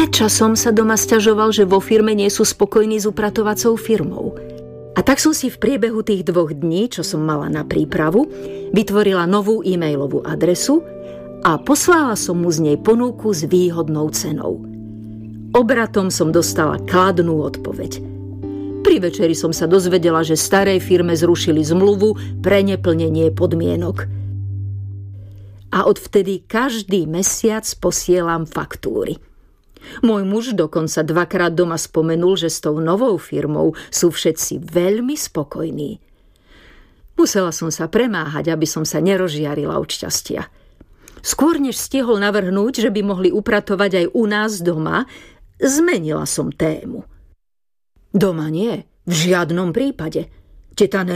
Predčasom sa doma sťažoval, že vo firme nie sú spokojní s upratovacou firmou. A tak som si v priebehu tých 2 dní, čo som mala na prípravu, vytvorila novú e-mailovú adresu a poslala som mu z nej ponuku s výhodnou cenou. Obratom som dostala kladnú odpoveď. Pri večeri som sa dozvedela, že starej firme zrušili zmluvu pre neplnenie podmienok. A odvtedy každý mesiac posielam faktúry. Môj muž dokonca 2-krát doma spomenul, že s tou novou firmou sú všetci veľmi spokojní. Musela som sa premáhať, aby som sa nerozžiarila od šťastia. Skôr než stihol navrhnúť, že by mohli upratovať aj u nás doma, zmenila som tému. Doma nie, v žiadnom prípade. Teta